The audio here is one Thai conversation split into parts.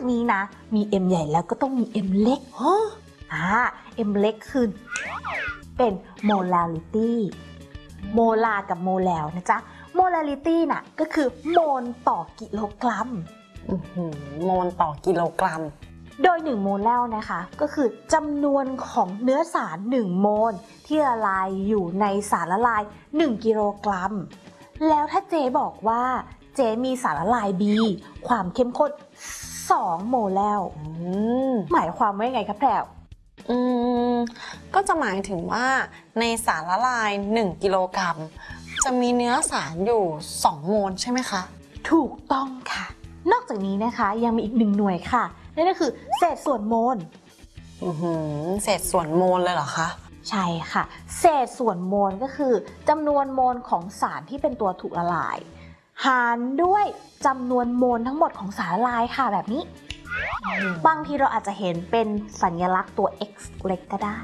จากนี้นะมี M ใหญ่แล้วก็ต้องมี M เล็กM เล็กคือเป็นโมลาริตี้โมลากับโมแลลนะจ๊ะโมลาริตี้น่ะก็คือโมลต่อกิโลกรัมโมลต่อกิโลกรัมโดย1โมลแลลนะคะก็คือจำนวนของเนื้อสาร1โมลที่ละลายอยู่ในสารละลาย1กิโลกรัมแล้วถ้าเจ๊บอกว่าเจ๊มีสารละลาย B ความเข้มข้น2โมลแลลหมายความว่ายังไงครับแพรวก็จะหมายถึงว่าในสารละลาย1กิโลกรัมจะมีเนื้อสารอยู่2โมลใช่ไหมคะถูกต้องค่ะนอกจากนี้นะคะยังมีอีก1หน่วยค่ะนั่นก็คือเศษส่วนโมลเศษส่วนโมลเลยเหรอคะใช่ค่ะเศษส่วนโมลก็คือจำนวนโมลของสารที่เป็นตัวถูกละลายหารด้วยจำนวนโมลทั้งหมดของสารละลายค่ะแบบนี้บางทีเราอาจจะเห็นเป็นสัญลักษณ์ตัว x เล็กก็ได้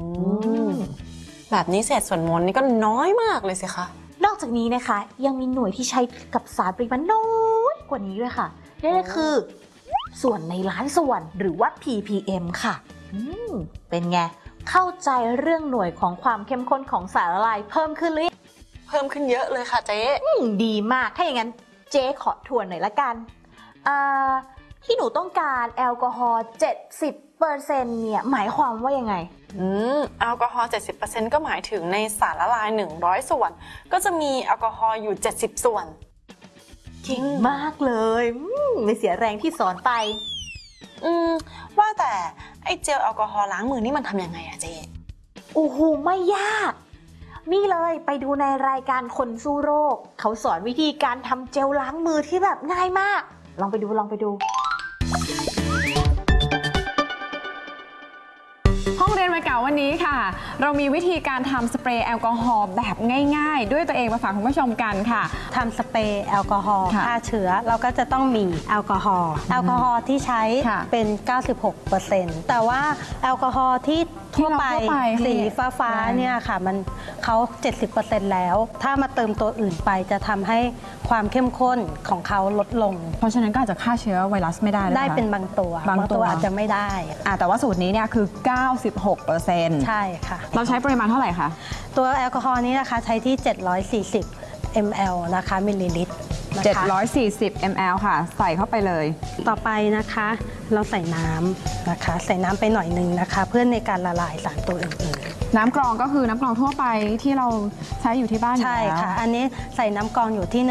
แบบนี้เศษส่วนโมลนี่ก็น้อยมากเลยสิคะนอกจากนี้นะคะยังมีหน่วยที่ใช้กับสารปริมาณน้อยกว่านี้ด้วยค่ะนั่นก็คือส่วนในล้านส่วนหรือว่า ppm ค่ะเป็นไงเข้าใจเรื่องหน่วยของความเข้มข้นของสารละลายเพิ่มขึ้นหรือเพิ่มขึ้นเยอะเลยค่ะเจ๊ดีมากถ้าอย่างนั้นเจ๊ขอทวนหน่อยละกันที่หนูต้องการแอลกอฮอล์ 70% เนี่ยหมายความว่ายังไงแอลกอฮอล์ 70% ก็หมายถึงในสารละลาย100ส่วนก็จะมีแอลกอฮอล์อยู่70ส่วนเก่งมากเลยไม่เสียแรงที่สอนไปว่าแต่ไอ้เจลแอลกอฮอล์ล้างมือนี่มันทำยังไงอะเจ๊โอ้โหไม่ยากนี่เลยไปดูในรายการคนสู้โรคเขาสอนวิธีการทำเจลล้างมือที่แบบง่ายมากลองไปดูห้องเรียนวัยเก่าวันนี้ค่ะเรามีวิธีการทำสเปรย์แอลกอฮอล์แบบง่ายๆด้วยตัวเองมาฝากคุณผู้ชมกันค่ะทำสเปรย์แอลกอฮอล์ฆ่าเชื้อเราก็จะต้องมีแอลกอฮอล์ที่ใช้เป็น 96% แต่ว่าแอลกอฮอล์ที่ทั่วไปสีฟ้าเนี่ยค่ะมันเขา 70% แล้วถ้ามาเติมตัวอื่นไปจะทำให้ความเข้มข้นของเขาลดลงเพราะฉะนั้นก็อาจจะฆ่าเชื้อไวรัสไม่ได้ได้เป็นบางตัวอาจจะไม่ได้แต่ว่าสูตรนี้เนี่ยคือ 96% ใช่ค่ะเราใช้ปริมาณเท่าไหร่คะตัวแอลกอฮอล์นี้นะคะใช้ที่740 ml นะคะมิลลิลิตร 740 ml ค่ะใส่เข้าไปเลยต่อไปนะคะเราใส่น้ำนะคะใส่น้ำไปหน่อยนึงนะคะเพื่อในการละลายสารตัวอื่นๆน้ำกรองก็คือน้ำกรองทั่วไปที่เราใช้อยู่ที่บ้านใช่ค่ะอันนี้ใส่น้ำกรองอยู่ที่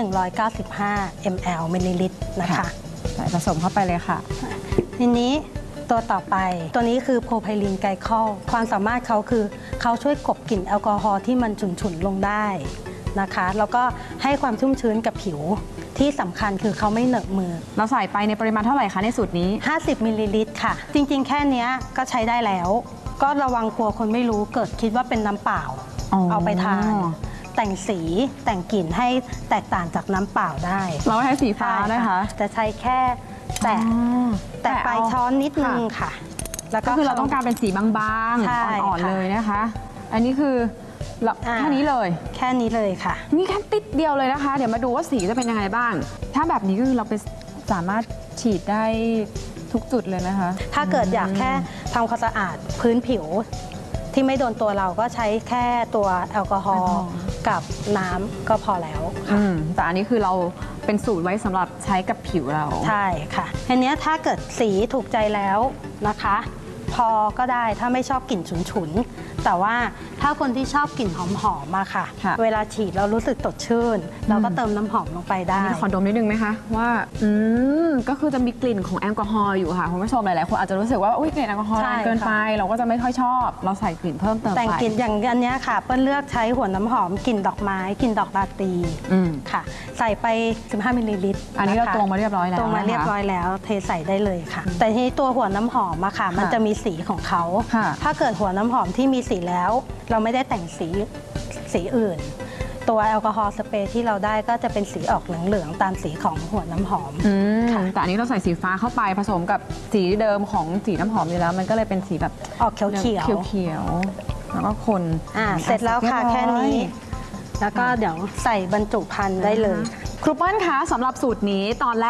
195 ml มิลลิลิตรนะคะใส่ผสมเข้าไปเลยค่ะทีนี้ตัวต่อไปตัวนี้คือโพรไพลีนไกลคอลความสามารถเขาคือเขาช่วยกลบกลิ่นแอลกอฮอล์ที่มันฉุนๆลงได้นะคะแล้วก็ให้ความชุ่มชื้นกับผิวที่สำคัญคือเขาไม่เหนอะมือเราใส่ไปในปริมาณเท่าไหร่คะในสูตรนี้ 50มิลลิลิตรค่ะจริงๆแค่นี้ก็ใช้ได้แล้วก็ระวังกลัวคนไม่รู้เกิดคิดว่าเป็นน้ำเปล่าเอาไปทานแต่งสีแต่งกลิ่นให้แตกต่างจากน้ำเปล่าได้เราใช้สีฟ้านะคะจะใช้แค่แต่ปลายช้อนนิดนึงค่ะแล้วก็คือเราต้องการเป็นสีบางๆอ่อนๆเลยนะคะอันนี้คือแค่นี้เลยค่ะนี่แค่ติดเดียวเลยนะคะเดี๋ยวมาดูว่าสีจะเป็นยังไงบ้างถ้าแบบนี้ก็คือเราไปสามารถฉีดได้ทุกจุดเลยนะคะถ้าเกิดอยากแค่ทำความสะอาดพื้นผิวที่ไม่โดนตัวเราก็ใช้แค่ตัวแอลกอฮอล์กับน้ำก็พอแล้วแต่อันนี้คือเราเป็นสูตรไว้สำหรับใช้กับผิวเราใช่ค่ะทีนี้ถ้าเกิดสีถูกใจแล้วนะคะพอก็ได้ถ้าไม่ชอบกลิ่นฉุนๆแต่ว่าถ้าคนที่ชอบกลิ่นหอมๆมาค่ะเวลาฉีดเรารู้สึกสดชื่นเราก็เติมน้ำหอมลงไปได้ขอดมนิดนึงไหมคะว่าก็คือจะมีกลิ่นของแอลกอฮอล์อยู่ค่ะคุณผู้ชมหลายๆคนอาจจะรู้สึกว่ากลิ่นแอลกอฮอล์แรงเกินไปเราก็จะไม่ค่อยชอบเราใส่กลิ่นเพิ่มเติมแต่งกลิ่นอย่างอันนี้ค่ะเปิ้ลเลือกใช้หัวน้ำหอมกลิ่นดอกไม้กลิ่นดอกราตรีค่ะใส่ไป15มิลลิลิตรอันนี้เราตวงมาเรียบร้อยแล้วเทใส่ได้เลยค่ะแต่ทีนี้ตัวหัวน้ำหอมอะค่ะมันจะมีสีของเขาถ้าเกิดหัวน้ำหอมที่มีสีแล้วเราไม่ได้แต่งสีอื่นตัวแอลกอฮอล์สเปรย์ที่เราได้ก็จะเป็นสีออกเหลืองๆตามสีของหัวน้ำหอมแต่อันนี้เราใส่สีฟ้าเข้าไปผสมกับสีเดิมของสีน้ำหอมอยู่แล้วมันก็เลยเป็นสีแบบออกเขียวแล้วก็คนเสร็จแล้วค่ะแค่นี้แล้วก็เดี๋ยวใส่บรรจุภัณฑ์ได้เลยครูเปิ้ลคะสำหรับสูตรนี้ตอนแรก